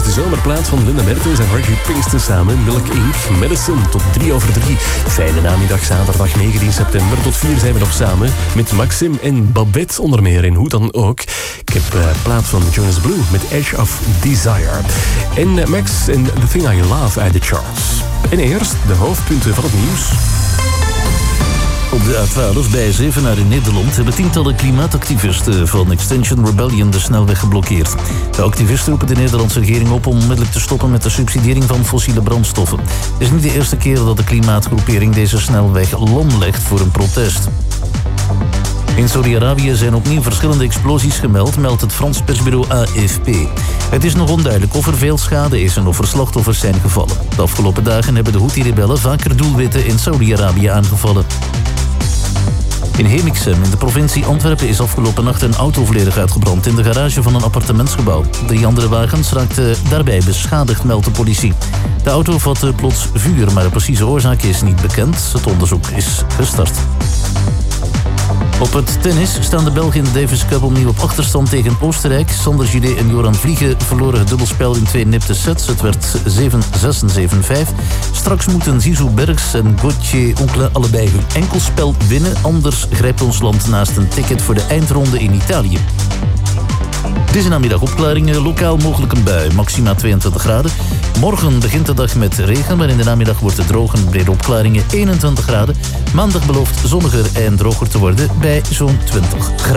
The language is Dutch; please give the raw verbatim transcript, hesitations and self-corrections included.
de zomerplaat van Linda Mertens en Reggie Pinkston samen. Milk Incorporated. Medicine tot drie over drie. Fijne namiddag, zaterdag negentien september. Tot vier zijn we nog samen met Maxim en Babette onder meer. En hoe dan ook. Ik heb uh, plaat van Jonas Blue met Edge of Desire. En uh, Max en The Thing I Love uit de charts. En eerst de hoofdpunten van het nieuws. Op de A twaalf bij Zevenaar in Nederland hebben tientallen klimaatactivisten van Extinction Rebellion de snelweg geblokkeerd. De activisten roepen de Nederlandse regering op om onmiddellijk te stoppen met de subsidiëring van fossiele brandstoffen. Het is niet de eerste keer dat de klimaatgroepering deze snelweg lamlegt voor een protest. In Saudi-Arabië zijn opnieuw verschillende explosies gemeld, meldt het Frans persbureau A F P. Het is nog onduidelijk of er veel schade is en of er slachtoffers zijn gevallen. De afgelopen dagen hebben de Houthi-rebellen vaker doelwitten in Saudi-Arabië aangevallen. In Hemixem in de provincie Antwerpen is afgelopen nacht een auto volledig uitgebrand in de garage van een appartementsgebouw. Drie andere wagens raakten daarbij beschadigd, meldt de politie. De auto vatte plots vuur, maar de precieze oorzaak is niet bekend. Het onderzoek is gestart. Op het tennis staan de Belgen in de Davis Cup opnieuw op achterstand tegen Oostenrijk. Sander Gillet en Joran Vliegen verloren het dubbelspel in twee nipte sets. Het werd zeven zes en zeven vijf. Straks moeten Zizou Bergs en Gauthier Oncle allebei hun enkelspel winnen. Anders grijpt ons land naast een ticket voor de eindronde in Italië. Deze namiddag opklaringen, lokaal mogelijk een bui, maxima tweeëntwintig graden. Morgen begint de dag met regen, maar in de namiddag wordt het droog en brede opklaringen eenentwintig graden. Maandag belooft zonniger en droger te worden bij zo'n twintig graden.